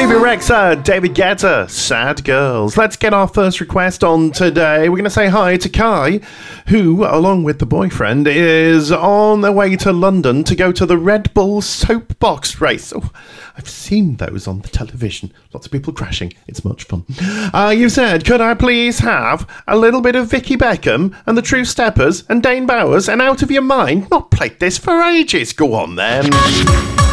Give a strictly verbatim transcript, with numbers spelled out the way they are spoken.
Bebe Rexha, David Guetta, Sad Girls. Let's get our first request on today. We're going to say hi to Kai, who, along with the boyfriend, is on their way to London to go to the Red Bull soapbox race. Oh, I've seen those on the television. Lots of people crashing. It's much fun. Uh, you said, could I please have a little bit of Vicky Beckham and the True Steppers and Dane Bowers and Out of Your Mind? Not played this for ages. Go on then.